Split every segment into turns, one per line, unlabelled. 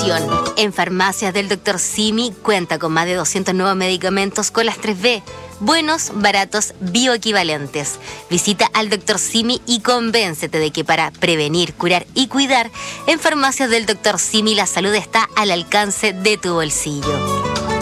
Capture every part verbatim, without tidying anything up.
Atención, en farmacias del doctor Simi cuenta con más de doscientos nuevos medicamentos con las tres B, buenos, baratos, bioequivalentes. Visita al doctor Simi y convéncete de que para prevenir, curar y cuidar, en farmacias del doctor Simi la salud está al alcance de tu bolsillo.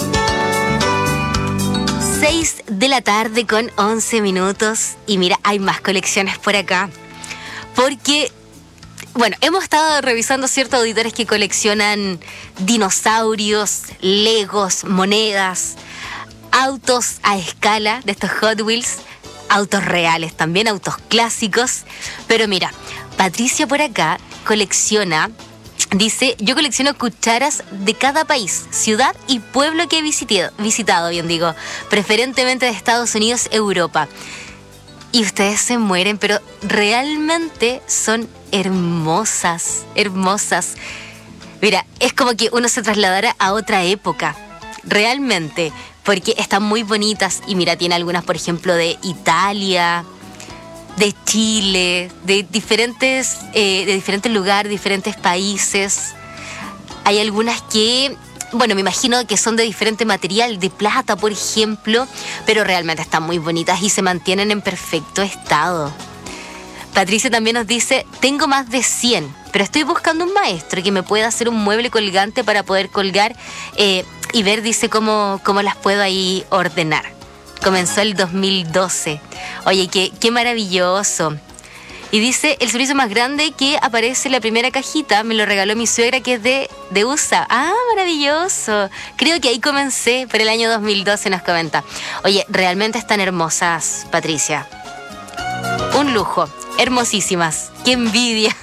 seis de la tarde con once minutos y mira, hay más colecciones por acá. Porque, bueno, hemos estado revisando ciertos auditores que coleccionan dinosaurios, legos, monedas, autos a escala de estos Hot Wheels, autos reales también, autos clásicos. Pero mira, Patricia por acá colecciona, dice, yo colecciono cucharas de cada país, ciudad y pueblo que he visitado, visitado, bien digo, preferentemente de Estados Unidos, Europa. Y ustedes se mueren, pero realmente son hermosas, hermosas. Mira, es como que uno se trasladara a otra época, realmente, porque están muy bonitas. Y mira, tiene algunas, por ejemplo, de Italia, de Chile, de diferentes, eh, de diferentes lugares, diferentes países. Hay algunas que, bueno, me imagino que son de diferente material, de plata, por ejemplo, pero realmente están muy bonitas y se mantienen en perfecto estado. Patricia también nos dice, tengo más de cien, pero estoy buscando un maestro que me pueda hacer un mueble colgante para poder colgar eh, y ver, dice, cómo, cómo las puedo ahí ordenar. Comenzó el dos mil doce. Oye, qué, qué maravilloso. Y dice, el servicio más grande que aparece en la primera cajita me lo regaló mi suegra, que es de, de U S A. Ah, maravilloso. Creo que ahí comencé por el año dos mil doce, nos comenta. Oye, realmente están hermosas, Patricia. Un lujo. Hermosísimas. ¡Qué envidia!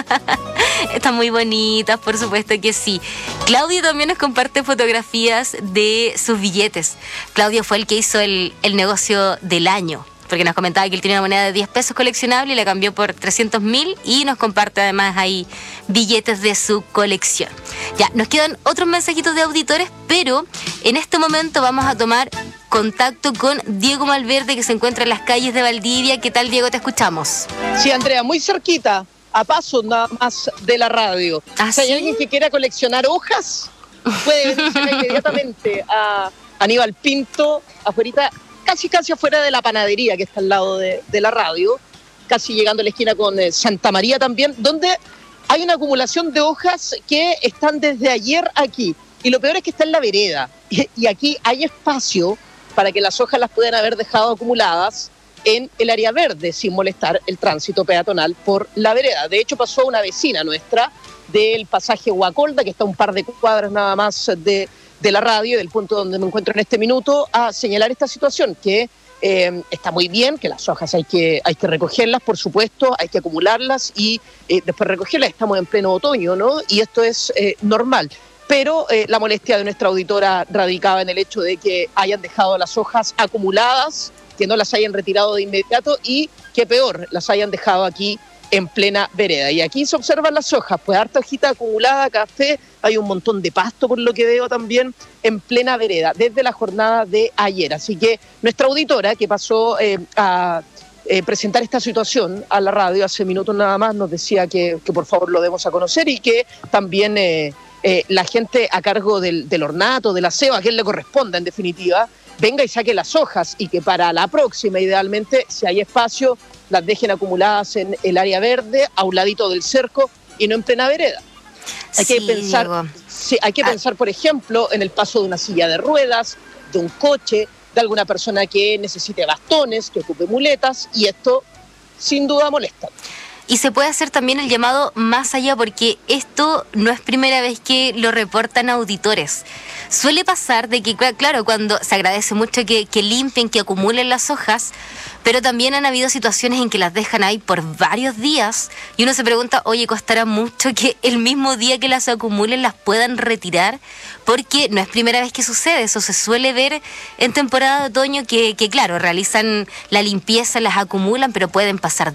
Están muy bonitas, por supuesto que sí. Claudio también nos comparte fotografías de sus billetes. Claudio fue el que hizo el, el negocio del año, porque nos comentaba que él tenía una moneda de diez pesos coleccionable y la cambió por trescientos mil y nos comparte además ahí billetes de su colección. Ya, nos quedan otros mensajitos de auditores, pero en este momento vamos a tomar contacto con Diego Malverde, que se encuentra en las calles de Valdivia. ¿Qué tal, Diego? Te escuchamos.
Sí, Andrea, muy cerquita, a paso nada más de la radio.
¿Ah,
si hay
sí?
alguien que quiera coleccionar hojas, puede venirse inmediatamente a Aníbal Pinto, afuera, casi casi afuera de la panadería que está al lado de, de la radio, casi llegando a la esquina con eh, Santa María también, donde hay una acumulación de hojas que están desde ayer aquí. Y lo peor es que está en la vereda. Y, y aquí hay espacio para que las hojas las puedan haber dejado acumuladas en el área verde, sin molestar el tránsito peatonal por la vereda. De hecho, pasó una vecina nuestra del pasaje Huacolda, que está a un par de cuadras nada más de, de la radio, del punto donde me encuentro en este minuto, a señalar esta situación, que eh, está muy bien, que las hojas hay que, hay que recogerlas, por supuesto, hay que acumularlas y eh, después recogerlas. Estamos en pleno otoño, ¿no? Y esto es eh, normal. Pero eh, la molestia de nuestra auditora radicaba en el hecho de que hayan dejado las hojas acumuladas, que no las hayan retirado de inmediato y, que peor, las hayan dejado aquí en plena vereda. Y aquí se observan las hojas, pues harta hojita acumulada, café, hay un montón de pasto por lo que veo también en plena vereda, desde la jornada de ayer. Así que nuestra auditora, que pasó eh, a eh, presentar esta situación a la radio hace minutos nada más, nos decía que, que por favor lo demos a conocer y que también eh, eh, la gente a cargo del, del ornato, del aseo, a quien le corresponda en definitiva, venga y saque las hojas y que para la próxima, idealmente, si hay espacio, las dejen acumuladas en el área verde, a un ladito del cerco y no en plena vereda. Hay
sí,
que pensar, sí, hay que
ah.
pensar, por ejemplo, en el paso de una silla de ruedas, de un coche, de alguna persona que necesite bastones, que ocupe muletas, y esto sin duda molesta.
Y se puede hacer también el llamado más allá, porque esto no es primera vez que lo reportan auditores. Suele pasar de que, claro, cuando se agradece mucho que, que limpien, que acumulen las hojas, pero también han habido situaciones en que las dejan ahí por varios días y uno se pregunta, oye, ¿costará mucho que el mismo día que las acumulen las puedan retirar? Porque no es primera vez que sucede, eso se suele ver en temporada de otoño que, que claro, realizan la limpieza, las acumulan, pero pueden pasar